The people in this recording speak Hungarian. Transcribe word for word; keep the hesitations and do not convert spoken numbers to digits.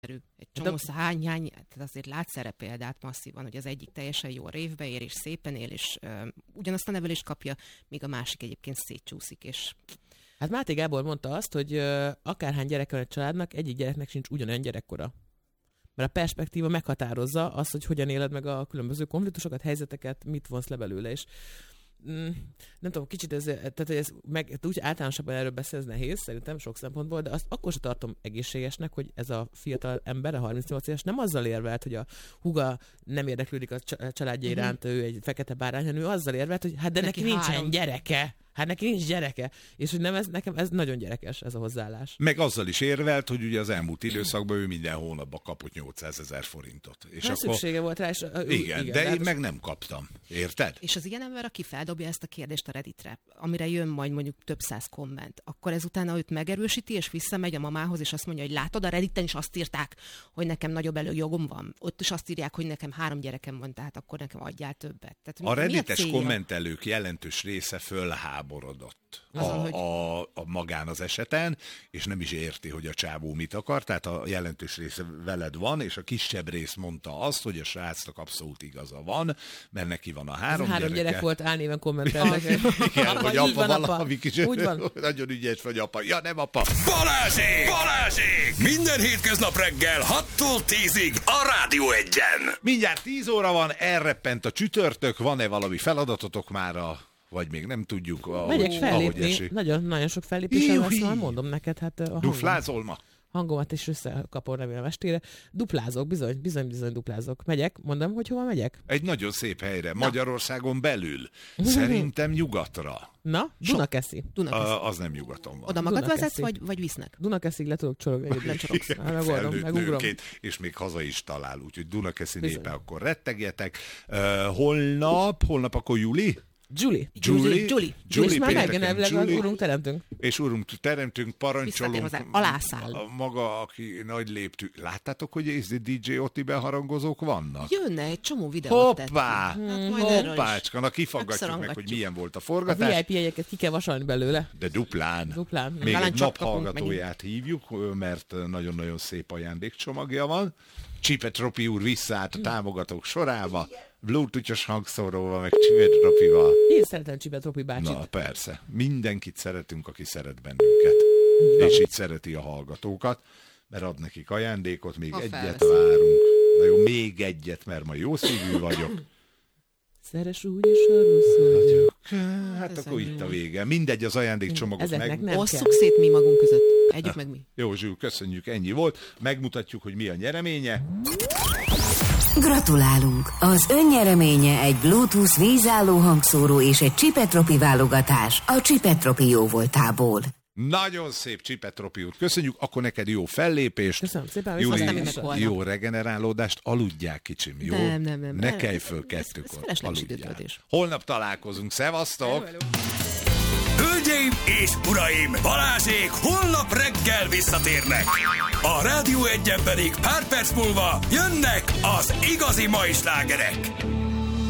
egy csomó hány, hány, tehát azért lát szerepéldát masszívan, hogy az egyik teljesen jó révbe ér, és szépen él, és uh, ugyanazt a nevelést kapja, míg a másik egyébként szétcsúszik, és... Hát Máté Gábor mondta azt, hogy uh, akárhány gyerek van egy családnak, egyik gyereknek sincs ugyanolyan gyerekkora. Mert a perspektíva meghatározza azt, hogy hogyan éled meg a különböző konfliktusokat, helyzeteket, mit vonsz le belőle, és mm, nem tudom, kicsit ez, tehát ez meg, úgy általánosabban erről beszélni, ez nehéz, szerintem sok szempontból, de azt akkor sem tartom egészségesnek, hogy ez a fiatal ember, a harmincnyolc éves nem azzal érvelt, hogy a húga nem érdeklődik a családja iránt, uh-huh. ő egy fekete bárány, hanem ő azzal érvelt, hogy hát de neki, neki nincsen három. gyereke. Hát neki nincs gyereke. És hogy nem ez, nekem ez nagyon gyerekes, ez a hozzáállás. Meg azzal is érvelt, hogy ugye az elmúlt időszakban ő minden hónapban kapott nyolcszázezer forintot. És hát akkor... szüksége volt rá, és... Igen, igen, de én meg nem kaptam. Érted? És az ilyen ember, aki feldobja ezt a kérdést a Redditre, amire jön majd mondjuk több száz komment, akkor ezután őt megerősíti, és visszamegy a mamához, és azt mondja, hogy látod, a Redditen is azt írták, hogy nekem nagyobb előjogom van. Ott is azt írják, hogy nekem három gyerekem van, tehát akkor nekem adjál többet. Tehát a reddites kommentelők jelentős része fölháborodott Azon, a, hogy... a, a magán az eseten, és nem is érti, hogy a csávó mit akar, tehát a jelentős része veled van, és a kisebb rész mondta azt, hogy a srácnak abszolút igaza van, mert neki van a három gyereke. Három gyerek volt, álnéven kommentelnek. Igen, hogy apa valami kis... Nagyon ügyes vagy apa. Ja, nem apa. Balázsék! Balázsék! Minden hétköznap reggel hattól tízig a Rádió Egyen. Mindjárt tíz óra van, elreppent a csütörtök, van-e valami feladatotok már a... vagy még nem tudjuk, ahogy, megyek fellépni, ahogy nagyon, nagyon sok fellépésem lesz, már mondom neked, hát a Duflázol ma? Hangomat is összekapom remélem estére. Duplázok, bizony, bizony, bizony duplázok. Megyek, mondom, hogy hova megyek? Egy nagyon szép helyre, Na. Magyarországon belül. Szerintem nyugatra. Na, Dunakeszi. Dunakeszi. A, az nem nyugaton van. Oda magad vezetsz, vagy, vagy visznek? Dunakeszig le tudok csorogni. Nem csorogsz. Felnőtt nőként, és még haza is talál. Úgyhogy Dunakeszi népe, akkor rettegjetek. Uh, holnap, holnap akkor Juli? Julie. Julie. Julie. Julie. És már meggenevleg az Urunk Teremtünk. És Urunk Teremtünk, parancsolunk. Alászáll. Maga, aki nagy léptű. Láttátok, hogy ez dé dzsé Oti beharangozók vannak? Jönne, egy csomó videót tettünk. Hoppá! Hoppácska, na kifaggatjuk meg, hogy milyen volt a forgatás. A vé i pé jegyeket ki kell vasalni belőle. De duplán. Duplán. Még egy naphallgatóját hívjuk, mert nagyon-nagyon szép ajándékcsomagja van. Csipet Ropi úr visszaállt a támogatók sorába. Bluetooth-os hangszóróval, meg Csipet Ropival. Én szeretem Csipet Ropi bácsit. Na persze. Mindenkit szeretünk, aki szeret bennünket. Na. És így szereti a hallgatókat, mert ad nekik ajándékot, még ha egyet felvesz. Várunk. Na jó, még egyet, mert ma jó szívű vagyok. Szeres úgy is arról Hát akkor itt a vége. Mindegy, az ajándékcsomagot meg... Osszuk szét mi magunk között. Együtt meg mi. Jó, Zsül, köszönjük, ennyi volt. Megmutatjuk, hogy mi a nyereménye. Gratulálunk! Az ön nyereménye egy Bluetooth vízálló hangszóró és egy Csipet Ropi válogatás a Csipet Ropi jóvoltából. Nagyon szép, Csipet Ropi úr. Köszönjük, akkor neked jó fellépést. Köszönöm szépen. Júli, jó regenerálódást. Aludják, kicsim, jó? Nem, nem, nem. Ne kelj föl kettőkor. Aludjál. Holnap találkozunk. Szevasztok! Hölgyeim és uraim, Balázsék holnap reggel visszatérnek. A Rádió Egyen pedig pár perc múlva jönnek az igazi mai slágerek.